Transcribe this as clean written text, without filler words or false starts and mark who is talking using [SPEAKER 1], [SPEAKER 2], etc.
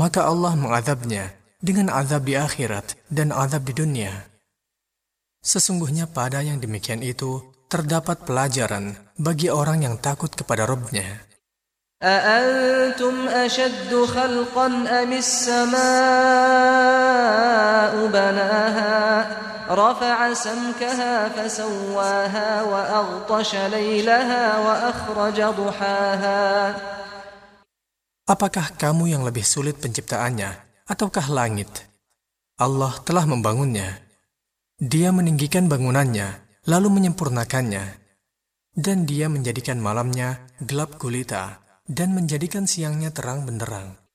[SPEAKER 1] maka Allah mengazabnya dengan azab di akhirat dan azab di dunia. Sesungguhnya pada yang demikian itu terdapat pelajaran bagi orang yang takut kepada Rabb-Nya.
[SPEAKER 2] أأنتم أشد خلقا أم السماء بناها رفع سمكها فسواها وأغطش ليلها وأخرج ضحاها.
[SPEAKER 1] Apakah kamu yang lebih sulit penciptaannya, ataukah langit? Allah telah membangunnya. Dia meninggikan bangunannya, lalu menyempurnakannya. Dan dia menjadikan malamnya gelap gulita, dan menjadikan siangnya terang benderang.